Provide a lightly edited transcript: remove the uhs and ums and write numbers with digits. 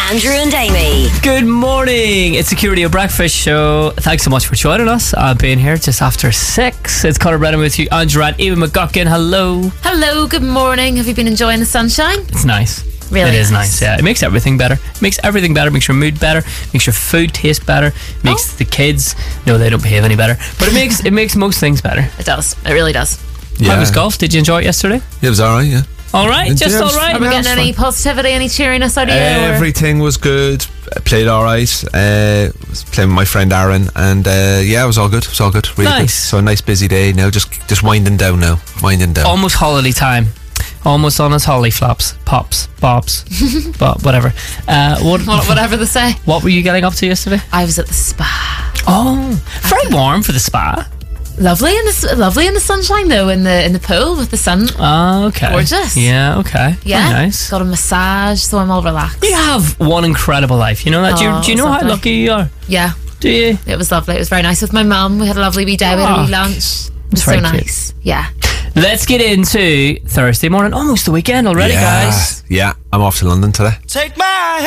Andrew and Amy. Good morning. It's the Security Breakfast Show. Thanks so much for joining us. I've been here just after 6. It's Conor Brennan with you, Andrew and Eva McGuckin. Hello. Hello, good morning. Have you been enjoying the sunshine? It's nice. Really It is nice, yeah. It makes everything better. Makes your mood better, makes your food taste better, makes the kids, no, they don't behave any better, but it makes most things better. It does. It really does. How was golf? Did you enjoy it yesterday? It was alright, yeah. Alright, just alright. Are we getting any positivity, any cheeriness out of you? Everything was good. I played alright. Was playing with my friend Aaron, and it was all good. It was all good. Really Nice. good. So a nice busy day now. Just winding down now. Winding down. Almost holiday time. Almost on his holly flops, pops, bobs, but whatever. Whatever they say. What were you getting up to yesterday? I was at the spa. Oh, very warm for the spa. Lovely in the sunshine though, in the pool with the sun. Oh, okay. Gorgeous. Yeah, okay. Yeah. Very nice. Got a massage, so I'm all relaxed. You have one incredible life. You know that? Do you know how lovely. lucky you are? Yeah. Do you? It was lovely. It was very nice with my mum. We had a lovely wee day. We had a wee lunch. It was very so cute. nice. Yeah. Let's get into Thursday morning. Almost the weekend already, guys. Yeah, I'm off to London today. Take my